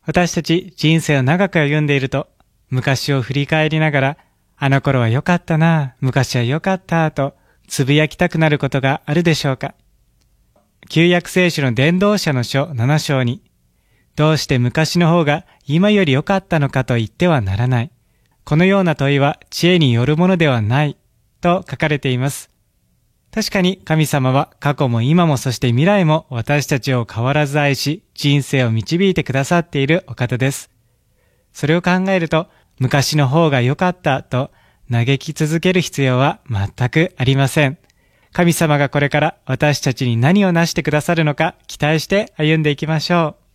私たち人生を長く歩んでいると、昔を振り返りながら、あの頃は良かったな、昔は良かったと、つぶやきたくなることがあるでしょうか。旧約聖書の伝道者の書7章に、どうして昔の方が今より良かったのかと言ってはならない。このような問いは知恵によるものではない、と書かれています。確かに神様は過去も今もそして未来も私たちを変わらず愛し、人生を導いてくださっているお方です。それを考えると、昔の方が良かったと嘆き続ける必要は全くありません。神様がこれから私たちに何をなしてくださるのか期待して歩んでいきましょう。